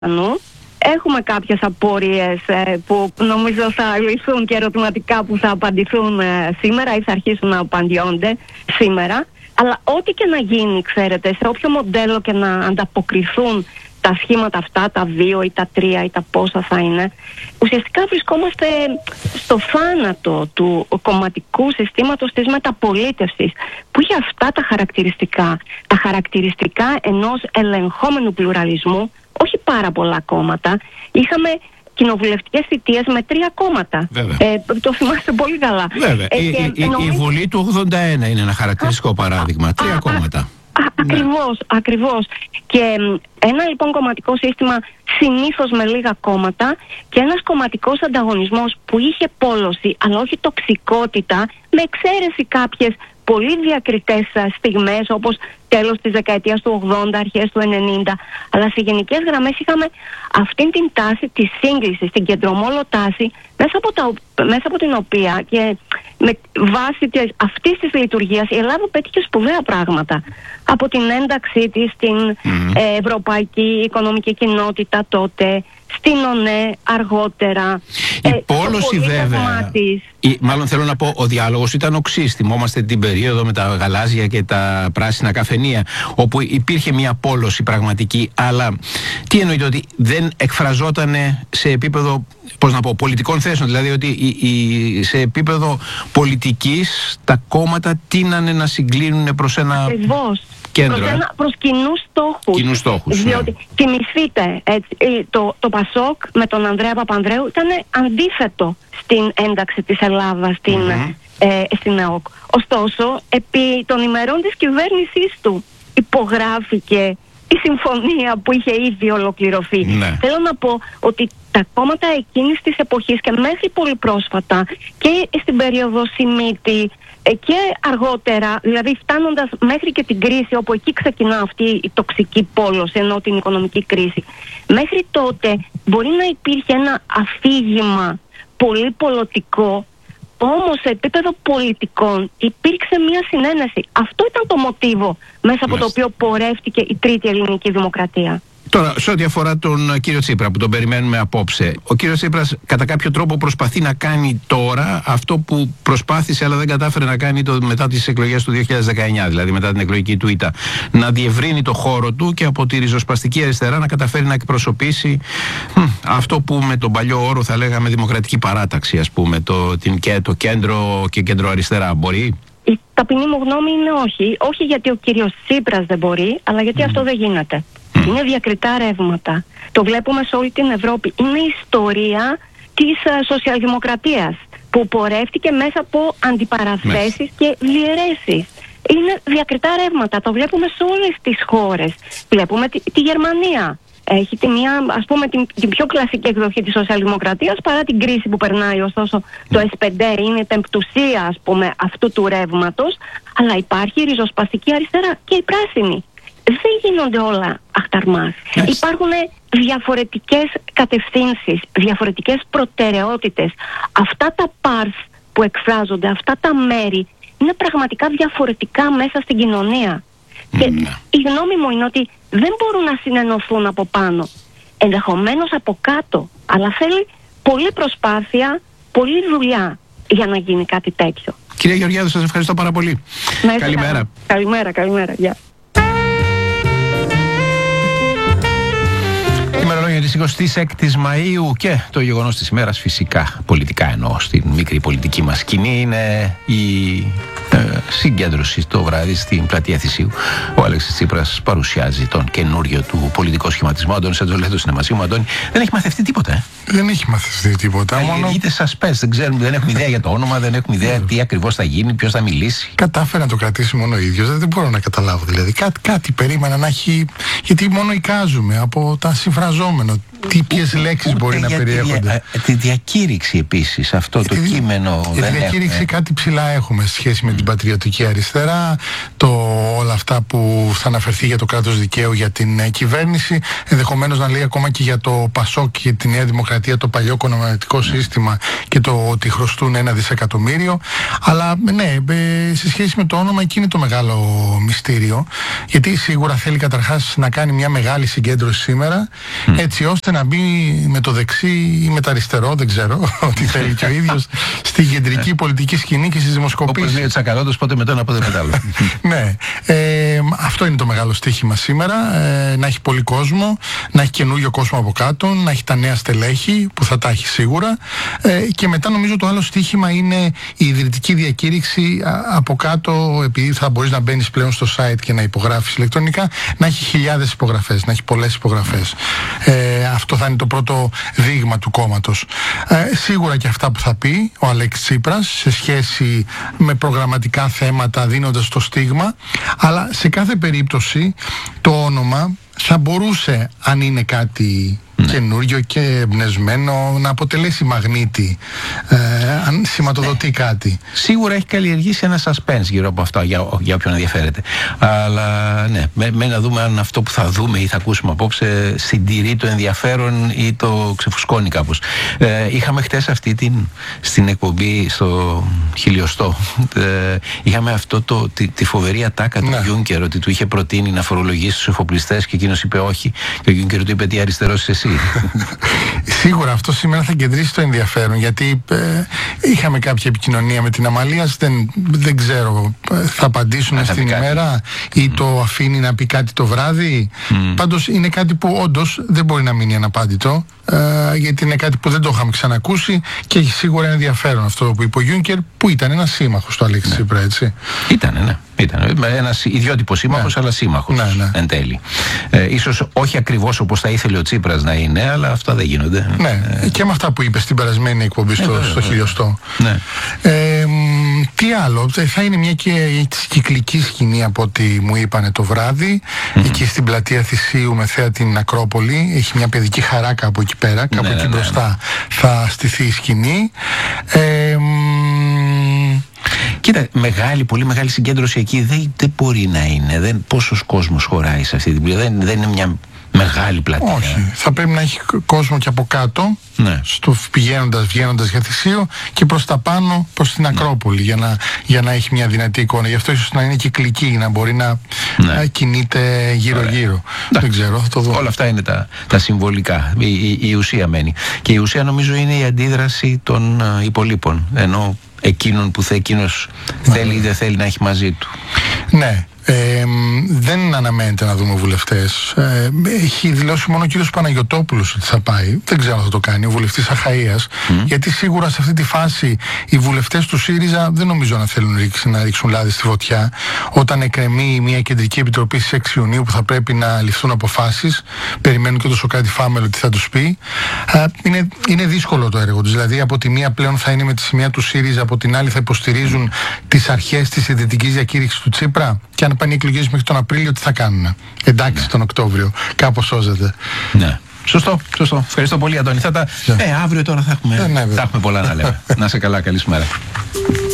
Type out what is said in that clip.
Έχουμε κάποιες απορίες που νομίζω θα λυθούν και ερωτηματικά που θα απαντηθούν σήμερα ή θα αρχίσουν να απαντιόνται σήμερα. Αλλά ό,τι και να γίνει, ξέρετε, σε όποιο μοντέλο και να ανταποκριθούν τα σχήματα αυτά, τα 2 ή τα 3 ή τα πόσα θα είναι, ουσιαστικά βρισκόμαστε στο θάνατο του κομματικού συστήματος της μεταπολίτευσης, που είχε αυτά τα χαρακτηριστικά ενός ελεγχόμενου πλουραλισμού, όχι πάρα πολλά κόμματα. Είχαμε κοινοβουλευτικές θητείες με 3 κόμματα. Το θυμάστε πολύ καλά. Βέβαια. Η Βουλή του 81 είναι ένα χαρακτηριστικό παράδειγμα. 3 κόμματα. Ακριβώς. Και ένα λοιπόν κομματικό σύστημα συνήθως με λίγα κόμματα και ένας κομματικός ανταγωνισμός που είχε πόλωση αλλά όχι τοξικότητα, με εξαίρεση κάποιες πολύ διακριτές στιγμές όπως τέλος της δεκαετίας του 80, αρχές του 90, αλλά σε γενικές γραμμές είχαμε αυτήν την τάση της σύγκλησης, την κεντρομόλο τάση, μέσα από την οποία και με βάση αυτής της λειτουργίας η Ελλάδα πέτυχε σπουδαία πράγματα. Από την ένταξή της στην Ευρωπαϊκή Οικονομική Κοινότητα τότε, στην ΟΝΕ αργότερα. Η πόλωση βέβαια, μάλλον θέλω να πω, ο διάλογος ήταν οξύς. Θυμόμαστε την περίοδο με τα γαλάζια και τα πράσινα καφενεία, όπου υπήρχε μια πόλωση πραγματική, αλλά τι εννοείται, ότι δεν εκφραζόταν σε επίπεδο, πώς να πω, πολιτικών θέσεων, δηλαδή ότι σε επίπεδο πολιτικής τα κόμματα τείνανε να συγκλίνουν προς ένα κέντρο. Προς κοινούς στόχους. Διότι θυμηθείτε, το Πασόκ με τον Ανδρέα Παπανδρέου ήταν αντίθετο στην ένταξη της Ελλάδας στην ΕΟΚ. Ωστόσο, επί των ημερών της κυβέρνησής του υπογράφηκε η συμφωνία που είχε ήδη ολοκληρωθεί. Θέλω να πω ότι τα κόμματα εκείνης της εποχής και μέχρι πολύ πρόσφατα και στην περίοδο Σιμίτη και αργότερα, δηλαδή φτάνοντας μέχρι και την κρίση, όπου εκεί ξεκινά αυτή η τοξική πόλωση, ενώ την οικονομική κρίση, μέχρι τότε μπορεί να υπήρχε ένα αφήγημα πολύ πολιτικό, όμως σε επίπεδο πολιτικών υπήρξε μια συνένεση. Αυτό ήταν το μοτίβο μέσα από το οποίο πορεύτηκε η τρίτη ελληνική δημοκρατία. Τώρα, σε ό,τι αφορά τον κύριο Τσίπρα που τον περιμένουμε απόψε, ο κύριος Τσίπρας κατά κάποιο τρόπο προσπαθεί να κάνει τώρα αυτό που προσπάθησε αλλά δεν κατάφερε να κάνει μετά τις εκλογές του 2019, δηλαδή μετά την εκλογική του ήττα. Να διευρύνει το χώρο του και από τη ριζοσπαστική αριστερά να καταφέρει να εκπροσωπήσει αυτό που με τον παλιό όρο θα λέγαμε δημοκρατική παράταξη, ας πούμε, το κέντρο και κέντρο-αριστερά. Μπορεί? Η ταπεινή μου γνώμη είναι όχι. Όχι γιατί ο κύριος Τσίπρας δεν μπορεί, αλλά γιατί αυτό δεν γίνεται. Είναι διακριτά ρεύματα. Το βλέπουμε σε όλη την Ευρώπη. Είναι η ιστορία της σοσιαλδημοκρατίας που πορεύτηκε μέσα από αντιπαραθέσεις και διαιρέσεις. Είναι διακριτά ρεύματα. Το βλέπουμε σε όλες τις χώρες. Βλέπουμε τη Γερμανία. Έχει την πιο κλασική εκδοχή της σοσιαλδημοκρατίας παρά την κρίση που περνάει. Ωστόσο το S5 είναι η τεμπτουσία, ας πούμε, αυτού του ρεύματος, αλλά υπάρχει η ριζοσπαστική αριστερά και η πράσινη. Δεν γίνονται όλα αχταρμάς. Υπάρχουν διαφορετικές κατευθύνσεις, διαφορετικές προτεραιότητες. Αυτά τα parts που εκφράζονται, αυτά τα μέρη είναι πραγματικά διαφορετικά μέσα στην κοινωνία. Και η γνώμη μου είναι ότι δεν μπορούν να συνενωθούν από πάνω. Ενδεχομένως από κάτω. Αλλά θέλει πολλή προσπάθεια, πολλή δουλειά για να γίνει κάτι τέτοιο. Κυρία Γεωργιάδου, σας ευχαριστώ πάρα πολύ. Καλημέρα. Γεια. Ημερολόγιο της 26ης Μαΐου και το γεγονός της ημέρας, φυσικά πολιτικά εννοώ, στην μικρή πολιτική μας σκηνή, είναι η συγκέντρωση το βράδυ στην πλατεία Θησίου. Ο Αλέξης Τσίπρας παρουσιάζει τον καινούριο του πολιτικό σχηματισμό. Αντώνης Ατζολέτος είναι μαζί μου. Αντώνη, δεν έχει μαθευτεί τίποτα. Δεν έχει μαθευτεί τίποτα. Είτε suspense, δεν ξέρουμε, δεν έχουμε ιδέα για το όνομα, δεν έχουμε ιδέα τι ακριβώς θα γίνει, ποιος θα μιλήσει. Κατάφερε να το κρατήσει μόνο ο ίδιος. Δεν μπορώ να καταλάβω δηλαδή. Κάτι περίμενα να έχει. Γιατί μόνο εικάζουμε από τα συμφραζόμενα. Ποιες λέξεις μπορεί να περιέχονται. Τη διακήρυξη επίσης, αυτό το κείμενο. Τη διακήρυξη κάτι ψηλά έχουμε σε σχέση με την πατριωτική αριστερά, όλα αυτά που θα αναφερθεί για το κράτος δικαίου, για την κυβέρνηση, ενδεχομένως να λέει ακόμα και για το ΠΑΣΟΚ και τη Νέα Δημοκρατία. Δημοκρατία, το παλιό κομμουνιστικό σύστημα και το ότι χρωστούν 1 δισεκατομμύριο. Αλλά ναι, σε σχέση με το όνομα, εκεί είναι το μεγάλο μυστήριο. Γιατί σίγουρα θέλει καταρχάς να κάνει μια μεγάλη συγκέντρωση σήμερα, έτσι ώστε να μπει με το δεξί ή με το αριστερό, δεν ξέρω, ότι θέλει και ο ίδιος, στην κεντρική πολιτική σκηνή και στις δημοσκοπήσεις. Όπως λέει ο Τσακαλώτος, πότε με το ένα, πότε με το άλλο. Ναι. Αυτό είναι το μεγάλο στοίχημα σήμερα. Να έχει πολύ κόσμο, να έχει καινούριο κόσμο από κάτω, να έχει τα νέα στελέχη που θα τα έχει σίγουρα. Και μετά νομίζω το άλλο στοίχημα είναι η ιδρυτική διακήρυξη από κάτω, επειδή θα μπορείς να μπαίνεις πλέον στο site και να υπογράφεις ηλεκτρονικά, να έχει χιλιάδες υπογραφές, να έχει πολλές υπογραφές. Αυτό θα είναι το πρώτο δείγμα του κόμματος. Σίγουρα και αυτά που θα πει ο Αλέξης Τσίπρας σε σχέση με προγραμματικά θέματα, δίνοντας το στίγμα, αλλά σε κάθε περίπτωση το όνομα θα μπορούσε, αν είναι κάτι καινούριο και εμπνευσμένο, να αποτελέσει μαγνήτη, αν σηματοδοτεί κάτι. Σίγουρα έχει καλλιεργήσει ένα suspense γύρω από αυτό για όποιον ενδιαφέρεται. Αλλά ναι, με να δούμε αν αυτό που θα δούμε ή θα ακούσουμε απόψε συντηρεί το ενδιαφέρον ή το ξεφουσκώνει κάπως. Είχαμε χτες στην εκπομπή στο 1000, είχαμε τη φοβερή ατάκα του Γιούνκερ, ότι του είχε προτείνει να φορολογήσει τους εφοπλιστές και εκείνος είπε όχι, και ο Γιούνκερ του είπε τι αριστερός είσαι εσύ. Σίγουρα αυτό σήμερα θα κεντρήσει το ενδιαφέρον, γιατί είχαμε κάποια επικοινωνία με την Αμαλίας, δεν ξέρω, θα απαντήσουν στην ημέρα ή το αφήνει να πει κάτι το βράδυ. Πάντως είναι κάτι που όντως δεν μπορεί να μείνει αναπάντητο, γιατί είναι κάτι που δεν το είχαμε ξανακούσει και έχει σίγουρα ενδιαφέρον αυτό που είπε ο Γιούνκερ, που ήταν ένας σύμμαχος του Αλέξη Τσίπρα, έτσι. Ήταν ένας ιδιότυπος σύμμαχος, αλλά σύμμαχος εν τέλει. Ίσως όχι ακριβώς όπως θα ήθελε ο Τσίπρας να είναι, αλλά αυτά δεν γίνονται. Ναι, και με αυτά που είπε στην περασμένη εκπομπή στο 1000. Ναι. Τι άλλο, θα είναι μια κυκλική σκηνή από ό,τι μου είπανε το βράδυ, εκεί στην πλατεία Θησίου με θέα την Ακρόπολη. Έχει μια παιδική χαρά κάπου εκεί πέρα, κάπου εκεί μπροστά θα στηθεί η σκηνή. Κοίτα, πολύ μεγάλη συγκέντρωση εκεί δεν μπορεί να είναι. Πόσος κόσμος χωράει σε αυτή την πλατεία? Δεν είναι μια μεγάλη πλατεία. Όχι. Θα πρέπει να έχει κόσμο και από κάτω, βγαίνοντας για Θησίο, και προς τα πάνω, προς την Ακρόπολη, για να έχει μια δυνατή εικόνα. Γι' αυτό ίσως να είναι κυκλική, να μπορεί να κινείται γύρω-γύρω. Δεν ξέρω, θα το δω. Όλα αυτά είναι τα συμβολικά. Η ουσία μένει. Και η ουσία νομίζω είναι η αντίδραση των υπολείπων. Ενώ εκείνον που εκείνος θέλει ή δεν θέλει να έχει μαζί του. Ναι. Δεν αναμένεται να δούμε βουλευτές. Έχει δηλώσει μόνο ο κύριος Παναγιωτόπουλος ότι θα πάει. Δεν ξέρω αν θα το κάνει, ο βουλευτής Αχαΐας. Γιατί σίγουρα σε αυτή τη φάση οι βουλευτές του ΣΥΡΙΖΑ δεν νομίζω να θέλουν να ρίξουν λάδι στη φωτιά. Όταν εκκρεμεί μια κεντρική επιτροπή στις 6 Ιουνίου που θα πρέπει να ληφθούν αποφάσεις, περιμένουν και το Σωκράτη Φάμελο τι θα τους πει. Είναι δύσκολο το έργο τους. Δηλαδή, από τη μία πλέον θα είναι με τη σημαία του ΣΥΡΙΖΑ, από την άλλη θα υποστηρίζουν τις αρχές της ιδρυτικής διακήρυξης του Τσίπρα. Και αν πάνε οι εκλογές μέχρι τον Απρίλιο, τι θα κάνουν? Εντάξει, τον Οκτώβριο. Κάπως σώζεται. Ναι. Σωστό. Ευχαριστώ πολύ, Αντώνη. Αύριο τώρα θα έχουμε πολλά να λέμε. Να είσαι καλά, καλή σου μέρα.